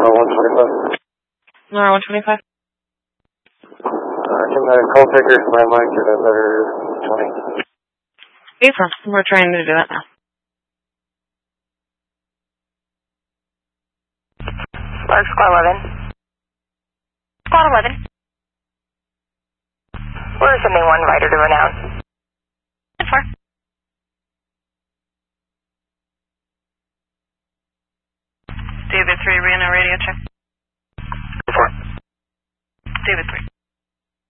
Nora 125. Nora 125. Can the call taker landline get a better 20? April, we're trying to do that now. Large Squad 11. Squad 11. We're sending one rider to Renown. 4. David 3, Reno radio check. 4. David 3.